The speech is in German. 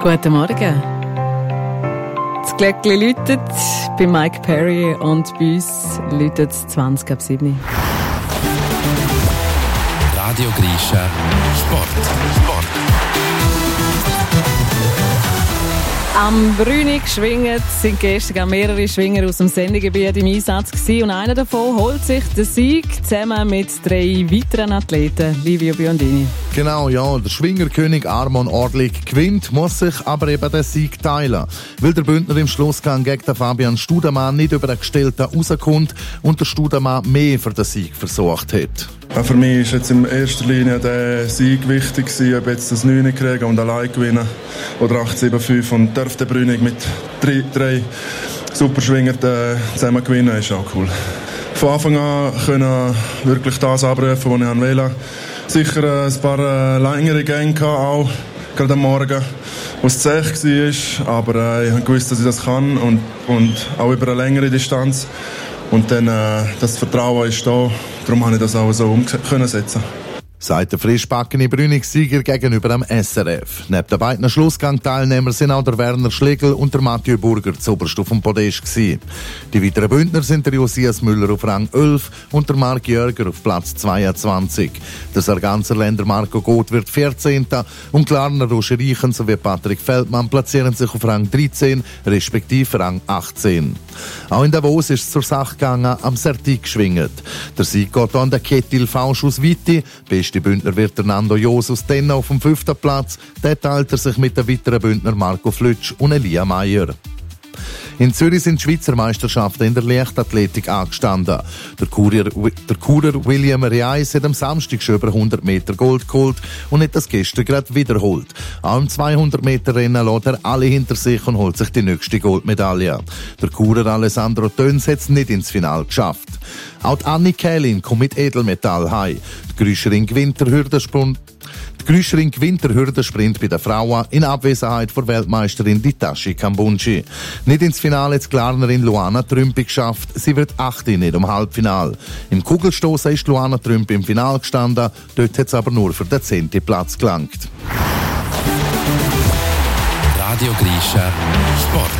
Guten Morgen. Das Glöckchen läutet bei Mike Perry und bei uns läutet es 7:20. Radio Grischa Sport. Am Brünig schwingen sind gestern mehrere Schwinger aus dem Sendegebiet im Einsatz gewesen, und einer davon holt sich den Sieg zusammen mit 3 weiteren Athleten. Livio Biondini. Genau, ja. Der Schwingerkönig Armon Orlik gewinnt, muss sich aber eben den Sieg teilen. Weil der Bündner im Schlussgang gegen den Fabian Studemann nicht über den Gestellten rauskommt und der Studemann mehr für den Sieg versucht hat. Für mich ist jetzt in erster Linie der Sieg wichtig gewesen, ob jetzt das 9 kriegen und allein gewinnen oder 8-7-5 und darf der Brünig mit 3 Superschwinger zusammen gewinnen, ist auch cool. Von Anfang an können wirklich das abrufen, was ich wollte. Sicher ein paar längere Gänge gehabt, auch gerade am Morgen, wo es zäh war, aber ich habe gewusst, dass ich das kann und auch über eine längere Distanz. Und dann, das Vertrauen ist da, darum habe ich das auch so können setzen. Sagt der frischbackene Brünig-Sieger gegenüber dem SRF. Neben den beiden Schlussgang-Teilnehmern sind auch der Werner Schlegel und der Mathieu Burger zuoberst auf dem Podest gewesen. Die weiteren Bündner sind der Josias Müller auf Rang 11 und der Marc Jörger auf Platz 22. Der Sarganserländer Marco Goth wird 14. und Klarner Roger Reichen sowie Patrick Feldmann platzieren sich auf Rang 13, respektive Rang 18. Auch in Davos ist es zur Sache gegangen, am Sertig geschwingt. Der Sieg geht an der Kettil Fausch aus Witti. Beste Bündner wird der Nando Jos aus Tenna auf dem 5. Platz. Der teilt er sich mit den weiteren Bündner Marco Flütsch und Elia Meyer. In Zürich sind die Schweizer Meisterschaften in der Leichtathletik angestanden. Der Churer William Reis hat am Samstag schon über 100 Meter Gold geholt und hat das gestern gerade wiederholt. Auch im 200-Meter-Rennen lässt er alle hinter sich und holt sich die nächste Goldmedaille. Der Churer Alessandro Töns hat es nicht ins Finale geschafft. Auch die Anni Kählin kommt mit Edelmetall heim. Die Grüschering gewinnt der Hürdensprint bei den Frauen in Abwesenheit von Weltmeisterin Hitachi Kambunji. Nicht ins Finale hat die Klarnerin Luana Trümpi geschafft. Sie wird 8. nicht im Halbfinale. Im Kugelstoßen ist Luana Trümpi im Finale gestanden. Dort hat es aber nur für den 10. Platz gelangt. Radio Grischa Sport.